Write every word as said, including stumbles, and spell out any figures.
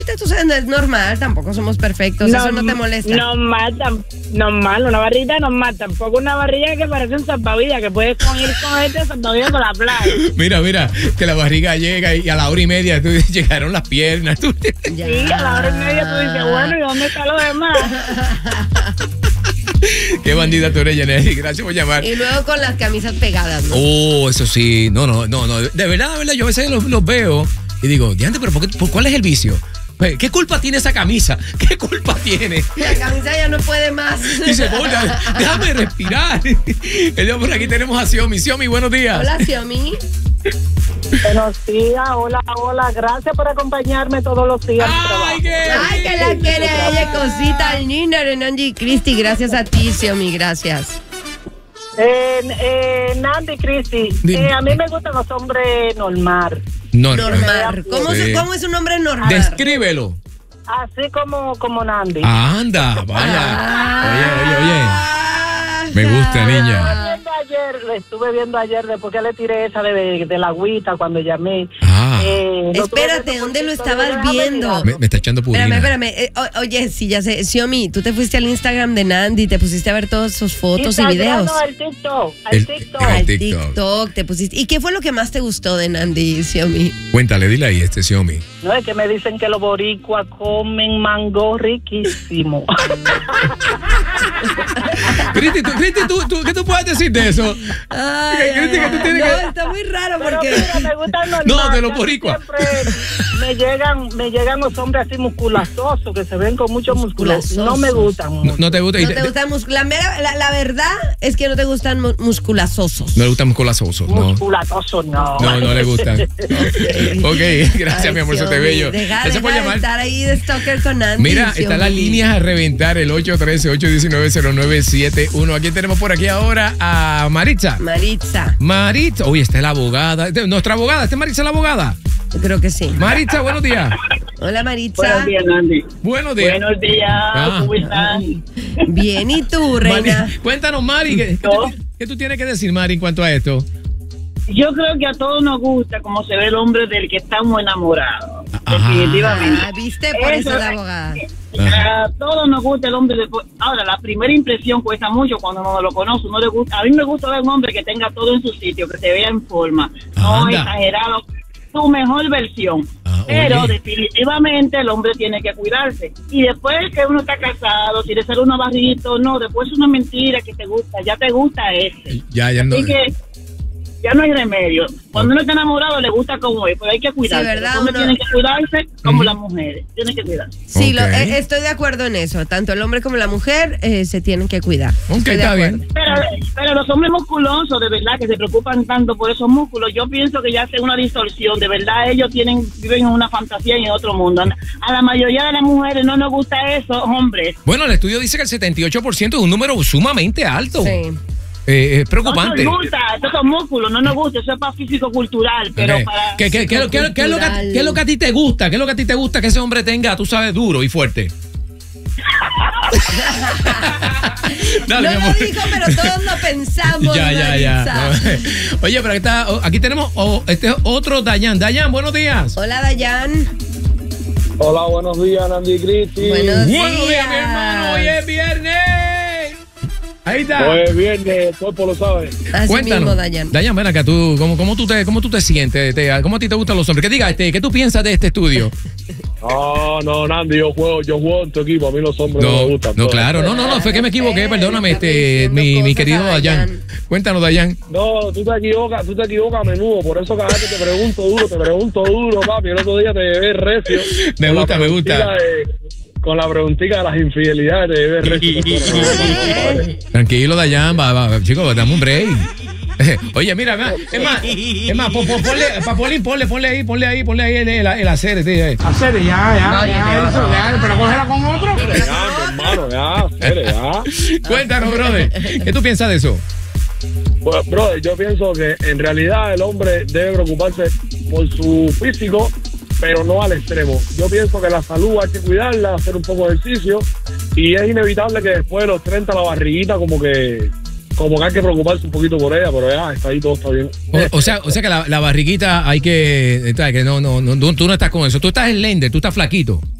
Tú sabes, no es normal, tampoco somos perfectos, no, eso no te molesta. Normal, normal, una barrita normal, tampoco una barriga que parece un salvavidas, que puedes ir con este salvavidas con la playa. Mira, mira, que la barriga llega y a la hora y media tú llegaron las piernas. Tú... Sí, a la hora y media tú dices, bueno, ¿y dónde está lo demás? Qué bandida tú eres, Yaneli, gracias por llamar. Y luego con las camisas pegadas, ¿no? Oh, eso sí, no, no, no, no, de verdad, de verdad, yo a veces los, los veo y digo, diante, pero ¿por, qué, ¿por cuál es el vicio? ¿Qué culpa tiene esa camisa? ¿Qué culpa tiene? La camisa ya no puede más. Dice, déjame respirar. El día por aquí tenemos a Xiomi. Xiomi, buenos días. Hola, Xiomi. Buenos días, hola, hola. Gracias por acompañarme todos los días. Ay, qué Ay, que la quiere ella, cosita, al Nina, Renanji y Cristi. Gracias a ti, Xiomi, gracias. Eh, eh, Nandi, Cristi, eh, a mí me gustan los hombres normal. Normal. Normal. ¿Cómo, sí. ¿Cómo es un hombre normal? Descríbelo. Así como, como Nandi. Anda, vaya. Ah, oye, oye, oye. Me gusta, niña. Ayer, le estuve viendo ayer después que le tiré esa de, de la agüita cuando llamé. Ah. Eh, Espérate, ¿dónde lo estabas viendo? Me, me está echando purina. Espérame, espérame. Eh, o, oye, sí, ya sé. Xiomi, tú te fuiste al Instagram de Nandi, te pusiste a ver todas sus fotos Instagram, y videos. No, al TikTok. Al El, TikTok. al Al TikTok. TikTok te pusiste. ¿Y qué fue lo que más te gustó de Nandi, Xiomi? Cuéntale, dile ahí, este Xiomi. No, es que me dicen que los boricuas comen mango riquísimo. Cristi, ¿tú, Cristi, ¿tú, tú, ¿qué tú puedes decir de eso? Ay, Cristi, que tú tienes no, que... está muy raro Pero porque... mira, me gustan normal. No, de los boricuas. Siempre me llegan, me llegan los hombres así musculosos, que se ven con mucho músculo. No me gustan. No, no te gusta. No te gustan musculosos. La, la, la verdad es que no te gustan mu musculazosos. No le gustan musculosos, no. Musculosos, no. No, no le gustan. Okay. Ok, gracias, Ay, mi amor, se te Xiomi, bello. Deja, Gracias deja por de llamar. estar ahí de stalker con Nandi. Mira, Xiomi. están las líneas a reventar, el ocho uno tres, ocho uno nueve, cero nueve siete uno. Aquí tenemos por aquí ahora a Maritza. Maritza. Maritza, uy, esta es la abogada. Nuestra abogada, ¿esta es Maritza la abogada? Yo creo que sí. Maritza, buenos días. Hola, Maritza. Buenos días, Nandi. Buenos días. Buenos días, Ah. ¿cómo están? Bien, ¿y tú, reina? Mari, cuéntanos, Mari, ¿qué, qué, ¿No? tú, ¿qué tú tienes que decir, Mari, en cuanto a esto? Yo creo que a todos nos gusta cómo se ve el hombre del que estamos enamorados. Ajá. Definitivamente. Ah, ¿viste? Por eso, Eso, la abogada. A todos nos gusta el hombre. Después. Ahora, la primera impresión cuesta mucho cuando uno lo conoce. Uno le gusta. A mí me gusta ver un hombre que tenga todo en su sitio, que se vea en forma, no Anda. exagerado, su mejor versión. Ah, Pero oye. definitivamente el hombre tiene que cuidarse. Y después que uno está casado, tiene que ser uno barrito, no, después es una mentira que te gusta, ya te gusta ese. Ya, ya no. Así que ya no hay remedio. Cuando uno está enamorado le gusta como es, pero hay que cuidarse. Sí, ¿verdad? Los hombres Uno- tienen que cuidarse como Ujú. las mujeres. Tienen que cuidarse. Sí, Ok. lo, eh, estoy de acuerdo en eso. Tanto el hombre como la mujer eh, se tienen que cuidar. Ok, Estoy de está acuerdo. bien. Pero, pero los hombres musculosos, de verdad, que se preocupan tanto por esos músculos, yo pienso que ya hace una distorsión. De verdad, ellos tienen viven en una fantasía y en otro mundo. A la mayoría de las mujeres no nos gusta eso, hombres. Bueno, el estudio dice que el setenta y ocho por ciento es un número sumamente alto. Sí. Eh, es No preocupante. nos gusta, esos son músculos, no nos gusta, eso es para físico-cultural, pero Ok. para... ¿Qué, qué, qué, qué- qué es lo que, a- qué es lo que a ti te gusta? ¿Qué es lo que a ti te gusta que ese hombre tenga, tú sabes, duro y fuerte? Dale, mi No lo amor. dijo, pero todos lo pensamos. Ya, ya, ya. Maritza. No. Oye, pero aquí, está, oh, aquí tenemos oh, este otro Dayan. Dayan, buenos días. Hola, Dayan. Hola, buenos días, Nandi y Cristi. Buenos Buenos días, mi hermano. Hoy es viernes. Ahí está. Pues viernes, el cuerpo lo sabe. Así Cuéntanos. mismo, Dayan. Dayan, ven acá, tú, ¿cómo, cómo, tú te, ¿cómo tú te sientes? Te- ¿Cómo a ti te gustan los hombres? Que diga, este, ¿qué tú piensas de este estudio? No, no, Nandi, yo juego, yo juego en tu equipo, a mí los hombres no, No, me gustan. no, todos. claro, no, no, no, fue que me equivoqué, perdóname, este, mi, mi querido Dayan. Cuéntanos, Dayan. No, tú te equivocas, tú te equivocas a menudo, por eso cada vez que te pregunto duro, te pregunto duro, papi. El otro día te llevé recio. Me Con la gusta, me gusta. preguntita de- con la preguntita de las infidelidades te llevé recio. Tranquilo, Dayan, va, va, chicos, dame un break. Oye, mira, mira, es más, es más, pon- pon- ponle, Papolín, ponle, ponle ahí, ponle ahí, ponle ahí el, el, el hacer, este, Hacer ya, ya, ya, eso, ya, pero cógela con otro. Ya, mi hermano, ya, serio, ya. Cuéntanos, brother, ¿qué tú piensas de eso? Pues, brother, yo pienso que en realidad el hombre debe preocuparse por su físico, pero no al extremo. Yo pienso que la salud hay que cuidarla, hacer un poco de ejercicio, y es inevitable que después de los treinta la barriguita como que como que hay que preocuparse un poquito por ella, pero ya está ahí, todo está bien. O, o sea, o sea que la, la barriguita hay que, que no, no, no, tú no estás con eso. Tú estás en Lender, tú estás flaquito.